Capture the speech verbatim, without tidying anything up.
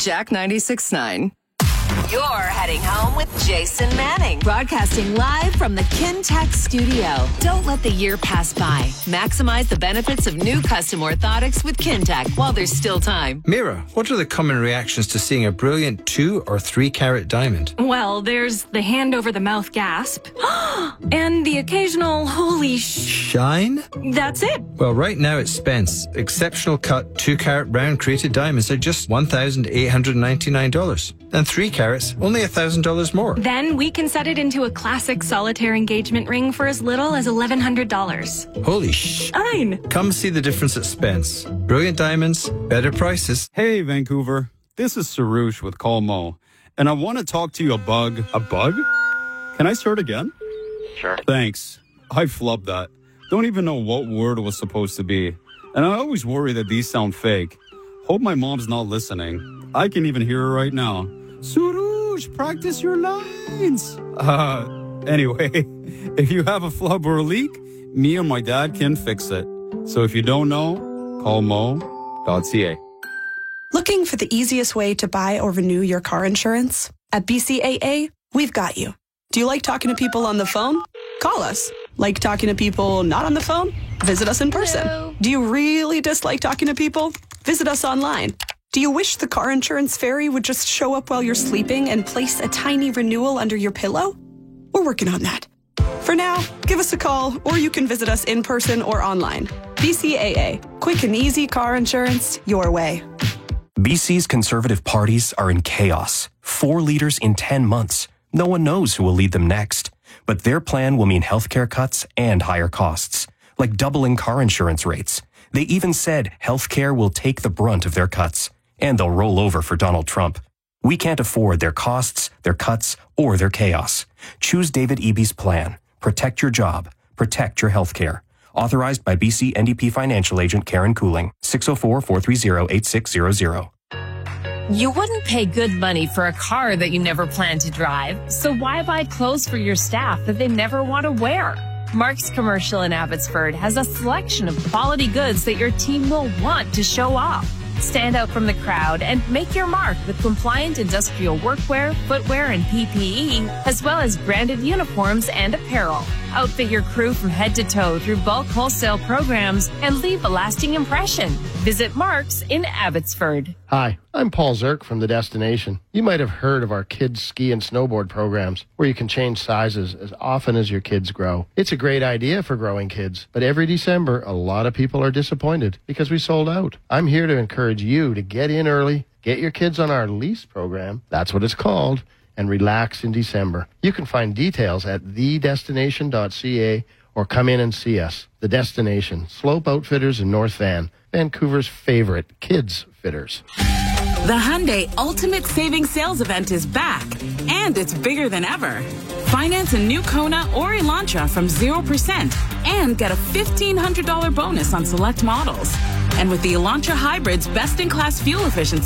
Jack ninety-six point nine. You're heading home with Jason Manning. Broadcasting live from the Kintec studio. Don't let the year pass by. Maximize the benefits of new custom orthotics with Kintec while there's still time. Mira, what are the common reactions to seeing a brilliant two or three carat diamond? Well, there's the hand over the mouth gasp. And the occasional holy sh... Shine? That's it. Well, right now at Spence, exceptional cut two carat round crated diamonds are just one thousand eight hundred ninety-nine dollars. And three carats, only one thousand dollars more. Then we can set it into a classic solitaire engagement ring for as little as eleven hundred dollars. Holy sh... Fine. Come see the difference at Spence. Brilliant diamonds, better prices. Hey, Vancouver. This is Sarush with Call Mo, and I want to talk to you a bug. A bug? Can I start again? Sure. Thanks. I flubbed that. Don't even know what word it was supposed to be. And I always worry that these sound fake. Hope my mom's not listening. I can even hear her right now. Surush, practice your lines. Uh, anyway, if you have a flub or a leak, me or my dad can fix it. So if you don't know, call mo dot c a. Looking for the easiest way to buy or renew your car insurance? At B C A A, we've got you. Do you like talking to people on the phone? Call us. Like talking to people not on the phone? Visit us in person. Hello. Do you really dislike talking to people? Visit us online. Do you wish the car insurance fairy would just show up while you're sleeping and place a tiny renewal under your pillow? We're working on that. For now, give us a call, or you can visit us in person or online. B C A A. Quick and easy car insurance your way. B C's Conservative parties are in chaos. Four leaders in ten months. No one knows who will lead them next. But their plan will mean healthcare cuts and higher costs, like doubling car insurance rates. They even said healthcare will take the brunt of their cuts, and they'll roll over for Donald Trump. We can't afford their costs, their cuts, or their chaos. Choose David Eby's plan. Protect your job. Protect your healthcare. Authorized by B C N D P financial agent Karen Cooling. six oh four, four three zero, eight six zero zero. You wouldn't pay good money for a car that you never plan to drive, so why buy clothes for your staff that they never want to wear? Mark's Commercial in Abbotsford has a selection of quality goods that your team will want to show off. Stand out from the crowd and make your mark with compliant industrial workwear, footwear, and P P E, as well as branded uniforms and apparel. Outfit your crew from head to toe through bulk wholesale programs and leave a lasting impression. Visit Mark's in Abbotsford. Hi, I'm Paul Zirk from The Destination. You might have heard of our kids' ski and snowboard programs, where you can change sizes as often as your kids grow. It's a great idea for growing kids, but every December, a lot of people are disappointed because we sold out. I'm here to encourage you to get in early, get your kids on our lease program, that's what it's called, and relax in December. You can find details at the destination dot c a or come in and see us. The Destination, Slope Outfitters in North Van, Vancouver's favorite kids fitters. The Hyundai Ultimate Savings Sales Event is back, and it's bigger than ever. Finance a new Kona or Elantra from zero percent and get a fifteen hundred dollars bonus on select models. And with the Elantra Hybrid's best-in-class fuel efficiency,